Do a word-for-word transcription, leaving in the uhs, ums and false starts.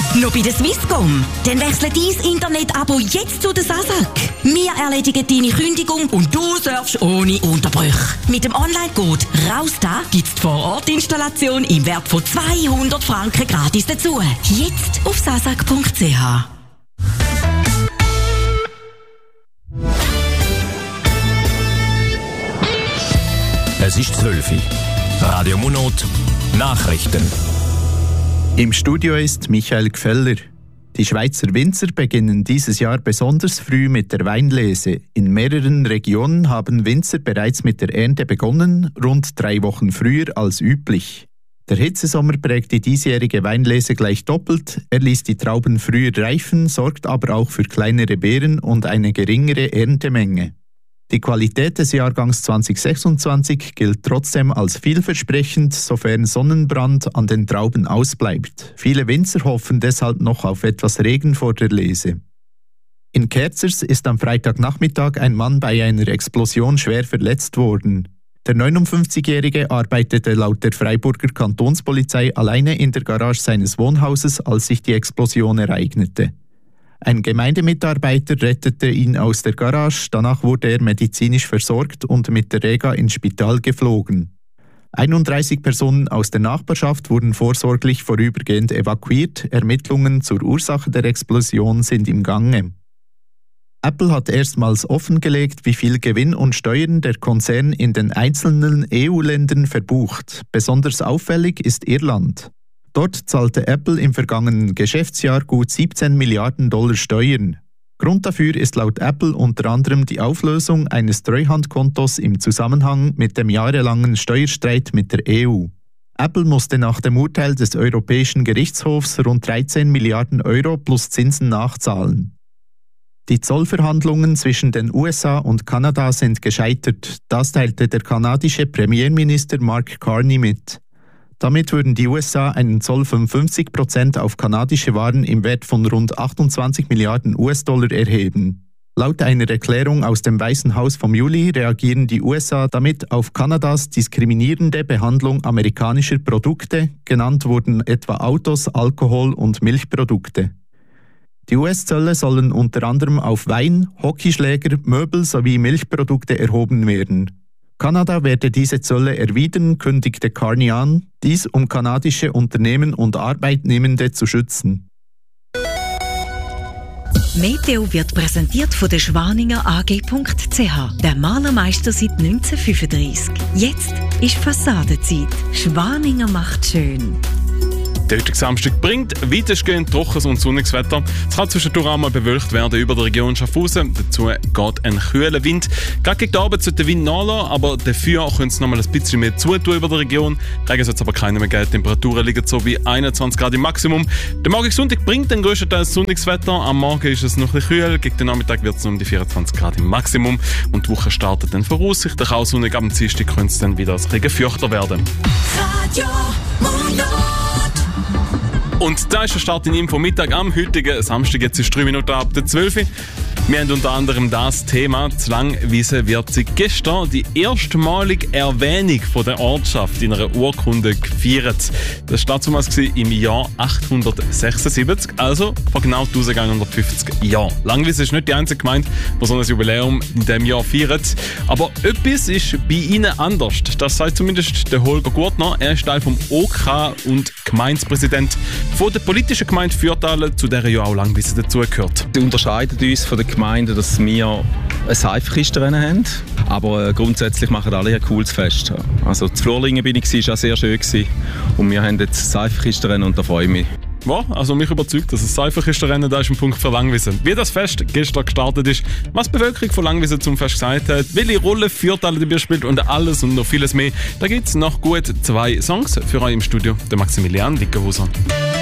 Noch bei der Swisscom? Dann wechsle dein Internet-Abo jetzt zu der Sasak. Wir erledigen deine Kündigung und du surfst ohne Unterbrüche. Mit dem Online-Code RAUSTA gibt's die Vor-Ort-Installation im Wert von zweihundert Franken gratis dazu. Jetzt auf sasak punkt c h. Es ist zwölf Uhr. Radio Monot, Nachrichten. Im Studio ist Michael Gfeller. Die Schweizer Winzer beginnen dieses Jahr besonders früh mit der Weinlese. In mehreren Regionen haben Winzer bereits mit der Ernte begonnen, rund drei Wochen früher als üblich. Der Hitzesommer prägt die diesjährige Weinlese gleich doppelt. Er ließ die Trauben früher reifen, sorgt aber auch für kleinere Beeren und eine geringere Erntemenge. Die Qualität des Jahrgangs zwanzig sechsundzwanzig gilt trotzdem als vielversprechend, sofern Sonnenbrand an den Trauben ausbleibt. Viele Winzer hoffen deshalb noch auf etwas Regen vor der Lese. In Kerzers ist am Freitagnachmittag ein Mann bei einer Explosion schwer verletzt worden. Der neunundfünfzigjährige arbeitete laut der Freiburger Kantonspolizei alleine in der Garage seines Wohnhauses, als sich die Explosion ereignete. Ein Gemeindemitarbeiter rettete ihn aus der Garage, danach wurde er medizinisch versorgt und mit der Rega ins Spital geflogen. einunddreißig Personen aus der Nachbarschaft wurden vorsorglich vorübergehend evakuiert. Ermittlungen zur Ursache der Explosion sind im Gange. Apple hat erstmals offengelegt, wie viel Gewinn und Steuern der Konzern in den einzelnen E U-Ländern verbucht. Besonders auffällig ist Irland. Dort zahlte Apple im vergangenen Geschäftsjahr gut siebzehn Milliarden Dollar Steuern. Grund dafür ist laut Apple unter anderem die Auflösung eines Treuhandkontos im Zusammenhang mit dem jahrelangen Steuerstreit mit der E U. Apple musste nach dem Urteil des Europäischen Gerichtshofs rund dreizehn Milliarden Euro plus Zinsen nachzahlen. Die Zollverhandlungen zwischen den U S A und Kanada sind gescheitert. Das teilte der kanadische Premierminister Mark Carney mit. Damit würden die U S A einen Zoll von fünfzig Prozent auf kanadische Waren im Wert von rund achtundzwanzig Milliarden U S-Dollar erheben. Laut einer Erklärung aus dem Weißen Haus vom Juli reagieren die U S A damit auf Kanadas diskriminierende Behandlung amerikanischer Produkte, genannt wurden etwa Autos, Alkohol und Milchprodukte. Die U S-Zölle sollen unter anderem auf Wein, Hockeyschläger, Möbel sowie Milchprodukte erhoben werden. Kanada werde diese Zölle erwidern, kündigte Carney an, dies um kanadische Unternehmen und Arbeitnehmende zu schützen. Meteo wird präsentiert von der Schwaninger A G punkt c h, der Malermeister seit neunzehnhundertfünfunddreissig. Jetzt ist Fassadenzeit. Schwaninger macht schön. Der heutige Samstag bringt weitestgehend trockenes und sonniges Wetter. Es kann zwischendurch einmal bewölkt werden über der Region Schaffhausen. Dazu geht ein kühler Wind. Gerade gegen den Abend sollte der Wind nachlassen, aber dafür könnte es noch mal ein bisschen mehr zutun über der Region. Regen soll es aber keine mehr geben. Die Temperaturen liegen so wie einundzwanzig Grad im Maximum. Der morgige Sonntag bringt dann grösstenteils sonniges Wetter. Am Morgen ist es noch ein bisschen kühl. Gegen den Nachmittag wird es um die vierundzwanzig Grad im Maximum. Und die Woche startet dann voraussichtlich auch sonnig. Am Dienstag könnte es dann wieder ein bisschen feuchter werden. Radio Monot. Und da ist der Start in Info Mittag am heutigen Samstag. Jetzt ist drei Minuten ab der zwölf. Wir haben unter anderem das Thema, zu Langwiesen wird sie gestern die erstmalige Erwähnung von der Ortschaft in einer Urkunde gefeiert. Das war damals im Jahr achthundertsechsundsiebzig, also vor genau eintausendeinhundertfünfzig Jahren. Langwiesen ist nicht die einzige Gemeinde, die so ein Jubiläum in diesem Jahr feiert. Aber etwas ist bei ihnen anders. Das sagt zumindest der Holger Gurtner. Er ist Teil vom O K und Gemeindepräsident von der politischen Gemeinde Fürtalen, zu der ja auch Langwiesen dazugehört. Sie unterscheiden uns von der Gemeinde, dass wir ein Seifenkistenrennen haben, aber grundsätzlich machen alle ein cooles Fest. Also in Florlingen bin ich, war auch sehr schön gewesen. Und wir haben jetzt ein Seifenkistenrennen und da freue ich mich. Ja, also mich überzeugt, dass ein Seifenkistenrennen da ist ein Punkt für Langwiesen. Wie das Fest gestern gestartet ist, was die Bevölkerung von Langwiesen zum Fest gesagt hat, welche Rolle Fürtalen dabei spielt und alles und noch vieles mehr, da gibt es noch gut zwei Songs für euch im Studio, der Maximilian Wickenhauser.